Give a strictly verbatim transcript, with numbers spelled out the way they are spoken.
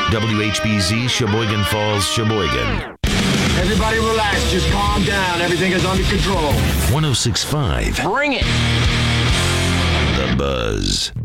W H B Z, Sheboygan Falls, Sheboygan. Everybody relax, just calm down. Everything is under control. one oh six point five. Bring it! The Buzz.